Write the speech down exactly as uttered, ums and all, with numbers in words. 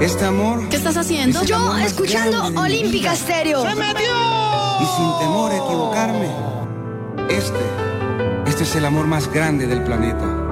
Este amor... ¿Qué estás haciendo? es el amor Yo más escuchando grande de mi Olímpica vida. Estéreo. ¡Se metió! Y sin temor a equivocarme, este, este es el amor más grande del planeta.